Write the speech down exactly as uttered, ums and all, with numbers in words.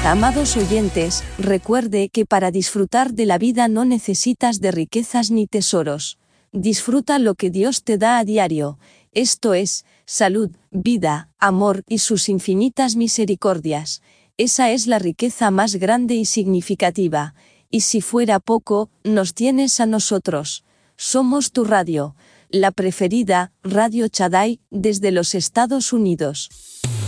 Amados oyentes, recuerde que para disfrutar de la vida no necesitas de riquezas ni tesoros. Disfruta lo que Dios te da a diario, esto es, salud, vida, amor y sus infinitas misericordias. Esa es la riqueza más grande y significativa, y si fuera poco, nos tienes a nosotros. Somos tu radio, la preferida, Radio Shaddai, desde los Estados Unidos.